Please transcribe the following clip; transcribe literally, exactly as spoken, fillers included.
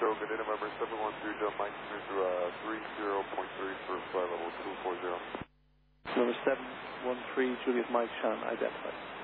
Show, good day, November seven one three, Delta Mike, through uh, three zero point three for flight level two four zero. November seven one three, Juliet Mike, Sean, identified.